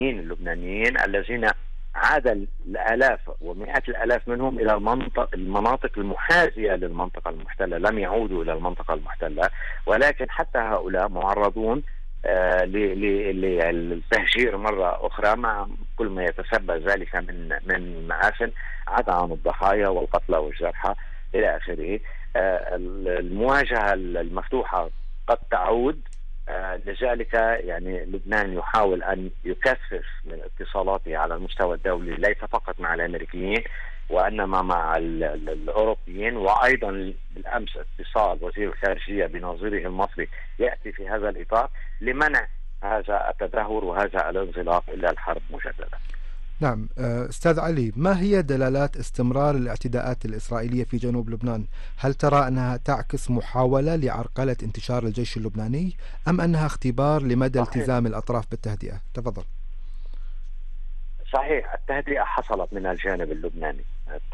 اللبنانيين الذين عاد الآلاف ومئات الآلاف منهم إلى المناطق المحاذية للمنطقة المحتلة، لم يعودوا إلى المنطقة المحتلة، ولكن حتى هؤلاء معرضون للتهجير مرة أخرى، مع كل ما يتسبب ذلك من مآسٍ عدا عن الضحايا والقتلى والجرحى إلى آخره. المواجهة المفتوحة قد تعود، لذلك يعني لبنان يحاول أن يكثف من اتصالاته على المستوى الدولي، ليس فقط مع الأمريكيين وإنما مع الأوروبيين، وأيضا بالأمس اتصال وزير الخارجية بنظيره المصري يأتي في هذا الإطار لمنع هذا التدهور وهذا الانزلاق إلى الحرب مجددا. نعم أستاذ علي، ما هي دلالات استمرار الاعتداءات الإسرائيلية في جنوب لبنان؟ هل ترى أنها تعكس محاولة لعرقلة انتشار الجيش اللبناني أم أنها اختبار لمدى التزام الأطراف بالتهدئة؟ تفضل. صحيح، التهدئة حصلت من الجانب اللبناني،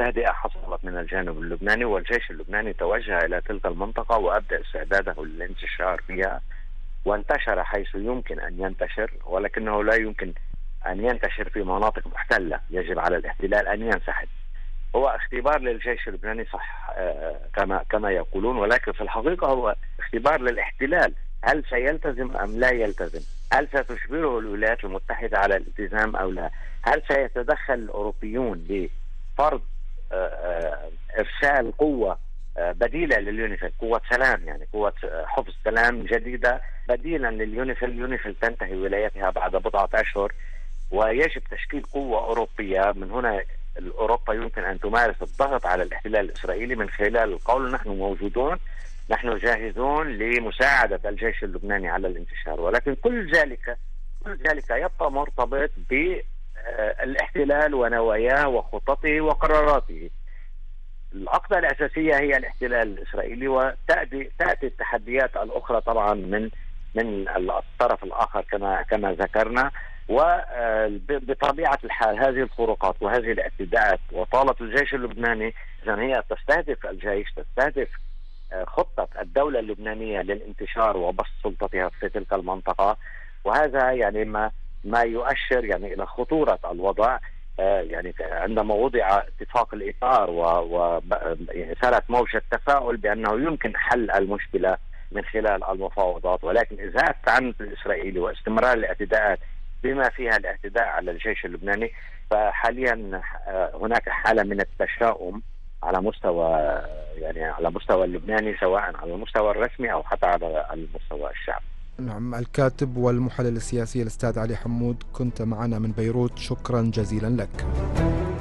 والجيش اللبناني توجه إلى تلك المنطقة وأبدأ استعداده للانتشار فيها، وانتشر حيث يمكن أن ينتشر، ولكنه لا يمكن أن ينتشر في مناطق محتلة، يجب على الاحتلال أن ينسحب. هو اختبار للجيش اللبناني صح كما يقولون، ولكن في الحقيقة هو اختبار للاحتلال، هل سيلتزم أم لا يلتزم؟ هل ستجبره الولايات المتحدة على الالتزام أو لا؟ هل سيتدخل الأوروبيون بفرض إرسال قوة بديلة لليونيفيل، قوة سلام، يعني قوة حفظ سلام جديدة بديلا لليونيفيل؟ يونيفيل تنتهي ولايتها بعد بضعة أشهر، ويجب تشكيل قوة أوروبية. من هنا أوروبا يمكن أن تمارس الضغط على الاحتلال الإسرائيلي من خلال القول نحن موجودون، نحن جاهزون لمساعدة الجيش اللبناني على الانتشار، ولكن كل ذلك يبقى مرتبط بالاحتلال ونواياه وخططه وقراراته. العقبة الأساسية هي الاحتلال الإسرائيلي، وتأتي التحديات الأخرى طبعا من الطرف الآخر كما ذكرنا. وبطبيعة الحال هذه الخروقات وهذه الاعتداءات وطالت الجيش اللبناني، إذن هي تستهدف الجيش، تستهدف خطة الدولة اللبنانية للانتشار وبسط سلطتها في تلك المنطقة، وهذا يعني ما يؤشر يعني إلى خطورة الوضع. يعني عندما وضع اتفاق الإطار وصارت موجة تفاؤل بأنه يمكن حل المشكلة من خلال المفاوضات، ولكن إذا التعنت الإسرائيلي واستمرار الاعتداءات بما فيها الاعتداء على الجيش اللبناني، فحاليا هناك حالة من التشاؤم على مستوى اللبناني، سواء على المستوى الرسمي أو حتى على المستوى الشعبي. نعم، الكاتب والمحلل السياسي الأستاذ علي حمود، كنت معنا من بيروت، شكرا جزيلا لك.